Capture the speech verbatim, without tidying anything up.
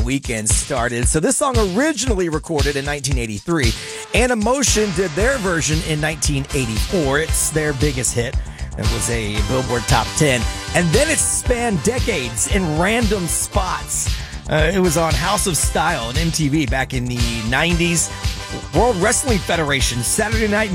weekend started. So this song originally recorded in nineteen eighty-three. Animotion did their version in nineteen eighty-four. It's their biggest hit. It was a Billboard Top ten. And then it spanned decades in random spots. Uh, it was on House of Style and M T V back in the nineties. World Wrestling Federation, Saturday Night